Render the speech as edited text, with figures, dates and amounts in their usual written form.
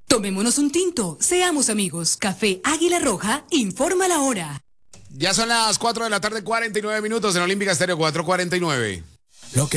Tomémonos un tinto, seamos amigos. Café Águila Roja, informa la hora. Ya son las 4 de la tarde, 49 minutos en Olímpica Estéreo 4:49.